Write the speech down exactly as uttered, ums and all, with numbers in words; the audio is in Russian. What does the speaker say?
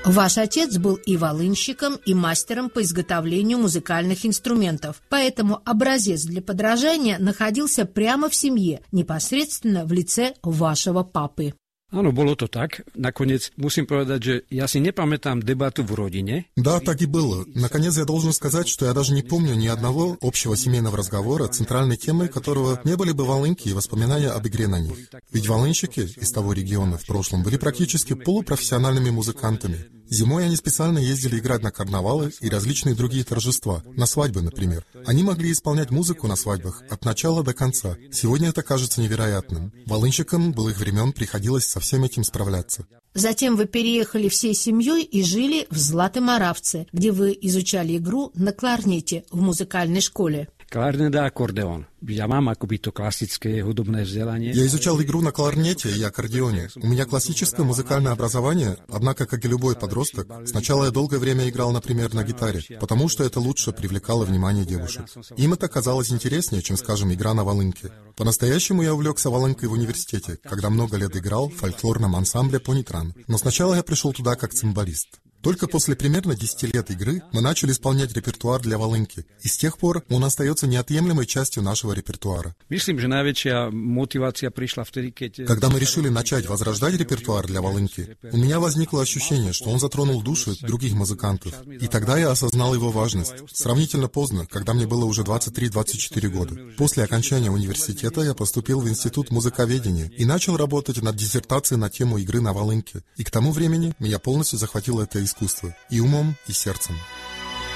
Ваш отец был и волынщиком, и мастером по изготовлению музыкальных инструментов, поэтому образец для подражания находился прямо в семье, непосредственно в лице вашего папы. Áno, bolo to tak. Nakoniec musím povedať, že ja si nepamätám debatu v rodine. Да, так и было. Наконец, я должен сказать, что я даже не помню ни одного общего семейного разговора, центральной темой которого не были бы волынки и воспоминания об игре на них. Ведь волынщики из того региона в прошлом были практически полупрофессиональными музыкантами. Зимой они специально ездили играть на карнавалы и различные другие торжества, на свадьбы, например. Они могли исполнять музыку на свадьбах от начала до конца. Сегодня это кажется невероятным. Волынщикам былых времен приходилось со всем этим справляться. Затем вы переехали всей семьей и жили в Златоmoravце, где вы изучали игру на кларнете в музыкальной школе. Klarinet a akordeón. Я mám akoby to klasické hudobné vzdelanie. Я изучал игру на кларнете и аккордеоне. У меня классическое музыкальное образование, однако, как и любой подросток, сначала я долгое время играл, например, на гитаре, потому что это лучше привлекало внимание девушек. Им это казалось интереснее, чем, скажем, игра на волынке. По-настоящему я увлекся волынкой в университете, когда много лет играл в фольклорном ансамбле «Понитран». Но сначала я пришел туда как цимбалист. Только после примерно десяти лет игры мы начали исполнять репертуар для волынки, и с тех пор он остается неотъемлемой частью нашего репертуара. Myslím, že najväčšia motivácia prišla vtedy, keď... Когда мы решили начать возрождать репертуар для волынки, у меня возникло ощущение, что он затронул души других музыкантов. И тогда я осознал его важность. Сравнительно поздно, когда мне было уже двадцать три — двадцать четыре года. После окончания университета я поступил в Институт музыковедения и начал работать над диссертацией на тему игры на волынке. И к тому времени меня полностью захватило это искусство. И умом, и сердцем.